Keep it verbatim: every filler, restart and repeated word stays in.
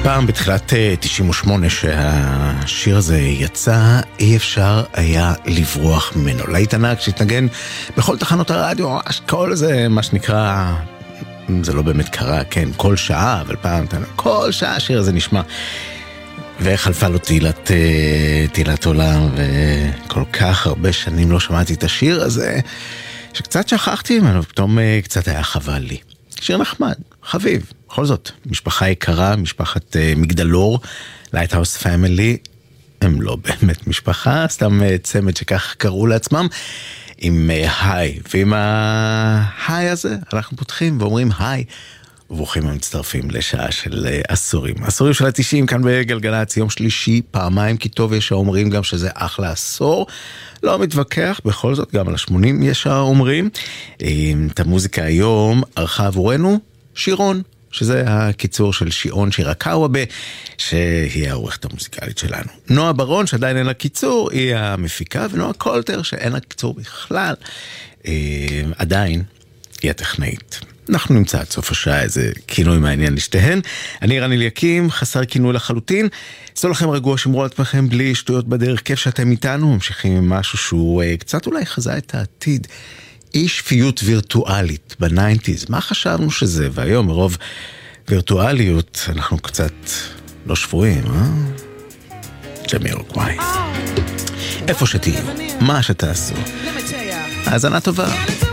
פעם בתחילת תשעים ושמונה שהשיר הזה יצא, אי אפשר היה לברוח ממנו. להיט ענק שהתנגן בכל תחנות הרדיו, כל זה מה שנקרא, זה לא באמת קרה, כן, כל שעה, אבל פעם, כל שעה השיר הזה נשמע. וחלפה לו תהילת, תהילת עולם, וכל כך הרבה שנים לא שמעתי את השיר הזה, שקצת שכחתי ממנו, פתאום קצת היה חבל לי. שיר נחמד, חביב, בכל זאת, משפחה יקרה, משפחת uh, מגדלור, Lighthouse Family, הם לא באמת משפחה, סתם uh, צמד שכך קראו לעצמם, עם uh, היי, ועם ההיי הזה אנחנו פותחים ואומרים היי, וברוכים המצטרפים לשעה של uh, עשורים. עשורים של התשעים כאן בגלגלצ, יום שלישי, פעמיים כי טוב, יש האומרים גם שזה אחלה עשור, לא מתווכח, בכל זאת גם על השמונים יש האומרים. את המוזיקה היום ערכה עבורנו שירון, שזה הקיצור של שיעון שירקאווה, שהיא העורכת המוזיקלית שלנו. נועה ברון, שעדיין אין לה קיצור, היא המפיקה, ונועה קולטר, שאין לה קיצור בכלל, עדיין היא הטכנאית. אנחנו נמצא עד סוף השעה איזה כינוי מעניין לשתיהן. אני רן אליקים, חסר כינוי לחלוטין. אצלו לכם רגוע, שמרו על עצמכם בלי שטויות בדרך, כיף שאתם איתנו, ממשיכים עם משהו שהוא אה, קצת אולי חזה את העתיד. אי שפיות וירטואלית בניינטיז. מה חשבנו שזה? והיום מרוב וירטואליות אנחנו קצת לא שפויים, אה? ג'מירוקוואי. איפה שתהיו, מה שתעשו. האזנה טובה.